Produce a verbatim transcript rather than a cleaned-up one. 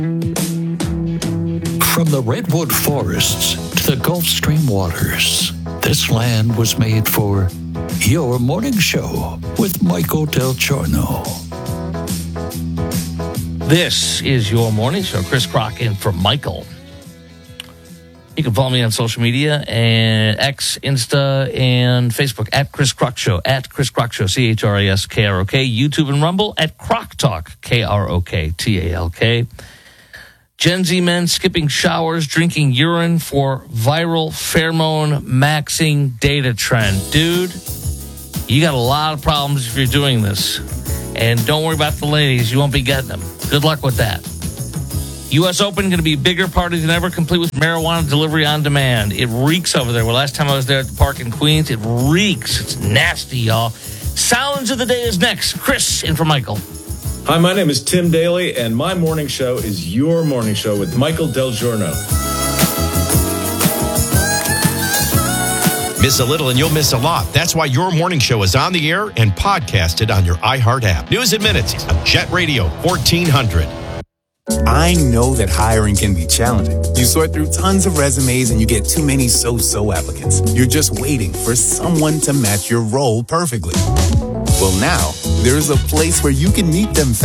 From the redwood forests to the Gulf Stream waters, this land was made for your morning show with Michael Del Giorno. This is your morning show. Chris Crock in for Michael. You can follow me on social media and X, Insta, and Facebook at Chris Crock Show, at Chris Crock Show, C H R A S K R O K, YouTube and Rumble at Crock Talk, K R O K T A L K. Gen Z men skipping showers, drinking urine for viral pheromone maxing data trend. Dude, you got a lot of problems if you're doing this. And don't worry about the ladies. You won't be getting them. Good luck with that. U S Open going to be a bigger party than ever, complete with marijuana delivery on demand. It reeks over there. Well, last time I was there at the park in Queens, it reeks. It's nasty, y'all. Sounds of the day is next. Chris in for Michael. Hi, my name is Tim Daly, and my morning show is your morning show with Michael Del Giorno. Miss a little and you'll miss a lot. That's why your morning show is on the air and podcasted on your iHeart app. News at Minutes on Jet Radio fourteen hundred. I know that hiring can be challenging. You sort through tons of resumes and you get too many so-so applicants. You're just waiting for someone to match your role perfectly. Well, now, there's a place where you can meet them